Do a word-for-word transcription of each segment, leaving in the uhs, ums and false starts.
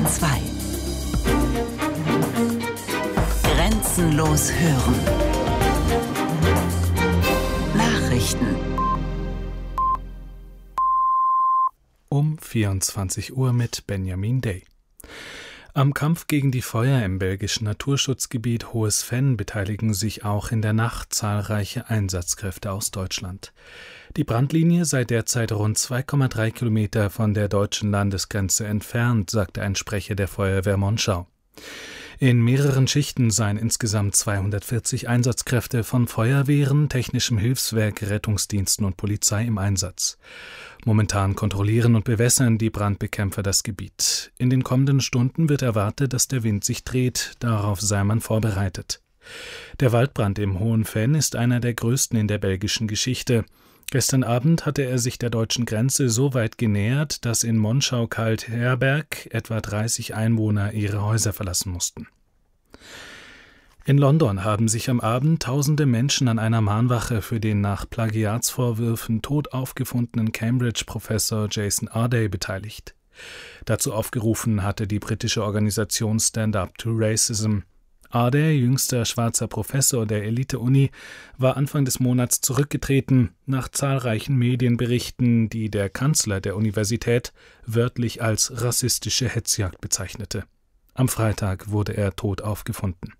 zwei. Grenzenlos hören. Nachrichten. Um vierundzwanzig Uhr mit Benjamin Day. Am Kampf gegen die Feuer im belgischen Naturschutzgebiet Hohes Venn beteiligen sich auch in der Nacht zahlreiche Einsatzkräfte aus Deutschland. Die Brandlinie sei derzeit rund zwei Komma drei Kilometer von der deutschen Landesgrenze entfernt, sagte ein Sprecher der Feuerwehr Monschau. In mehreren Schichten seien insgesamt zweihundertvierzig Einsatzkräfte von Feuerwehren, Technischem Hilfswerk, Rettungsdiensten und Polizei im Einsatz. Momentan kontrollieren und bewässern die Brandbekämpfer das Gebiet. In den kommenden Stunden wird erwartet, dass der Wind sich dreht. Darauf sei man vorbereitet. Der Waldbrand im Hohen Venn ist einer der größten in der belgischen Geschichte. Gestern Abend hatte er sich der deutschen Grenze so weit genähert, dass in Monschau-Kaltherberg etwa dreißig Einwohner ihre Häuser verlassen mussten. In London haben sich am Abend tausende Menschen an einer Mahnwache für den nach Plagiatsvorwürfen tot aufgefundenen Cambridge-Professor Jason Arday beteiligt. Dazu aufgerufen hatte die britische Organisation Stand Up to Racism. Arday, jüngster schwarzer Professor der Elite-Uni, war Anfang des Monats zurückgetreten, nach zahlreichen Medienberichten, die der Kanzler der Universität wörtlich als rassistische Hetzjagd bezeichnete. Am Freitag wurde er tot aufgefunden.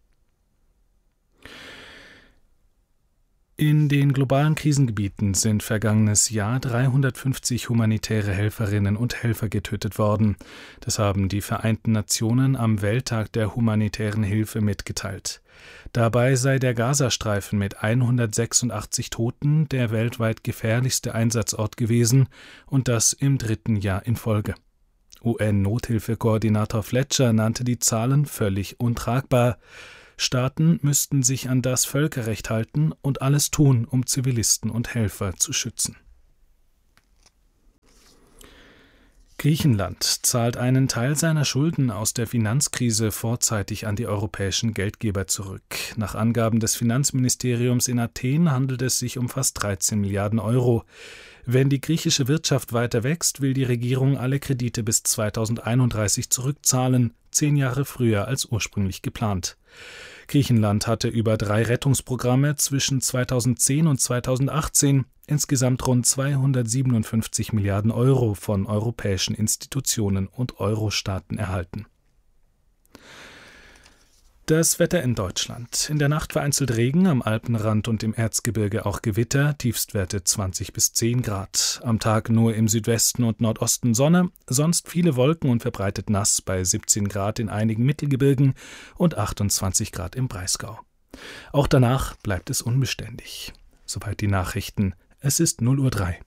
In den globalen Krisengebieten sind vergangenes Jahr dreihundertfünfzig humanitäre Helferinnen und Helfer getötet worden. Das haben die Vereinten Nationen am Welttag der humanitären Hilfe mitgeteilt. Dabei sei der Gazastreifen mit hundertsechsundachtzig Toten der weltweit gefährlichste Einsatzort gewesen und das im dritten Jahr in Folge. U N-Nothilfekoordinator Fletcher nannte die Zahlen völlig untragbar. Staaten müssten sich an das Völkerrecht halten und alles tun, um Zivilisten und Helfer zu schützen. Griechenland zahlt einen Teil seiner Schulden aus der Finanzkrise vorzeitig an die europäischen Geldgeber zurück. Nach Angaben des Finanzministeriums in Athen handelt es sich um fast dreizehn Milliarden Euro. Wenn die griechische Wirtschaft weiter wächst, will die Regierung alle Kredite bis zweitausendeinunddreißig zurückzahlen, zehn Jahre früher als ursprünglich geplant. Griechenland hatte über drei Rettungsprogramme zwischen zweitausendzehn und zweitausendachtzehn insgesamt rund zweihundertsiebenundfünfzig Milliarden Euro von europäischen Institutionen und Euro-Staaten erhalten. Das Wetter in Deutschland. In der Nacht vereinzelt Regen, am Alpenrand und im Erzgebirge auch Gewitter, Tiefstwerte zwanzig bis zehn Grad. Am Tag nur im Südwesten und Nordosten Sonne, sonst viele Wolken und verbreitet nass bei siebzehn Grad in einigen Mittelgebirgen und achtundzwanzig Grad im Breisgau. Auch danach bleibt es unbeständig. Soweit die Nachrichten. Es ist null Uhr drei.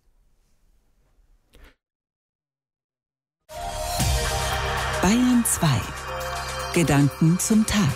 Bayern zwei. Gedanken zum Tag.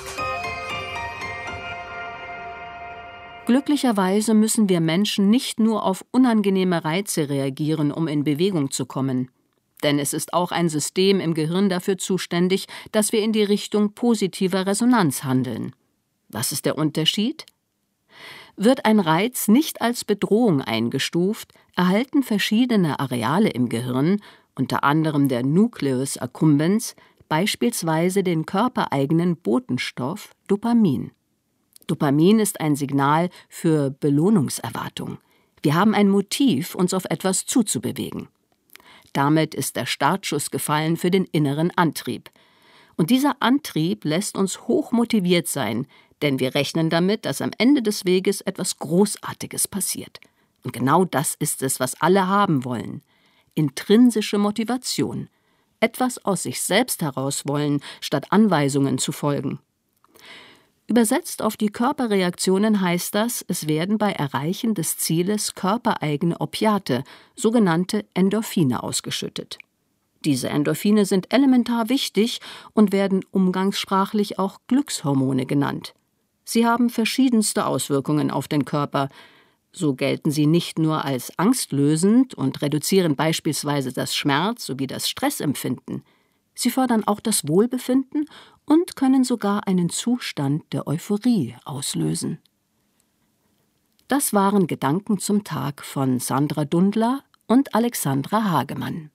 Glücklicherweise müssen wir Menschen nicht nur auf unangenehme Reize reagieren, um in Bewegung zu kommen. Denn es ist auch ein System im Gehirn dafür zuständig, dass wir in die Richtung positiver Resonanz handeln. Was ist der Unterschied? Wird ein Reiz nicht als Bedrohung eingestuft, erhalten verschiedene Areale im Gehirn, unter anderem der Nucleus accumbens, beispielsweise den körpereigenen Botenstoff Dopamin. Dopamin ist ein Signal für Belohnungserwartung. Wir haben ein Motiv, uns auf etwas zuzubewegen. Damit ist der Startschuss gefallen für den inneren Antrieb. Und dieser Antrieb lässt uns hoch motiviert sein, denn wir rechnen damit, dass am Ende des Weges etwas Großartiges passiert. Und genau das ist es, was alle haben wollen. Intrinsische Motivation. Etwas aus sich selbst heraus wollen, statt Anweisungen zu folgen. Übersetzt auf die Körperreaktionen heißt das, es werden bei Erreichen des Zieles körpereigene Opiate, sogenannte Endorphine, ausgeschüttet. Diese Endorphine sind elementar wichtig und werden umgangssprachlich auch Glückshormone genannt. Sie haben verschiedenste Auswirkungen auf den Körper. So gelten sie nicht nur als angstlösend und reduzieren beispielsweise das Schmerz- sowie das Stressempfinden. Sie fördern auch das Wohlbefinden und können sogar einen Zustand der Euphorie auslösen. Das waren Gedanken zum Tag von Sandra Dundler und Alexandra Hagemann.